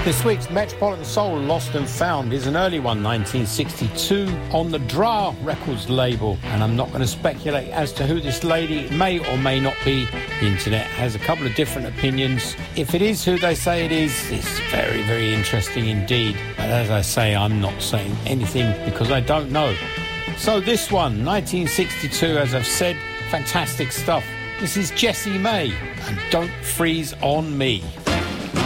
This week's Metropolitan Soul Lost and Found is an early one, 1962, on the Dra Records label. And I'm not going to speculate as to who this lady may or may not be. The internet has a couple of different opinions. If it is who they say it is, it's very, very interesting indeed. But as I say, I'm not saying anything because I don't know. So this one, 1962, as I've said, fantastic stuff. This is Jessie May and Don't Freeze on Me.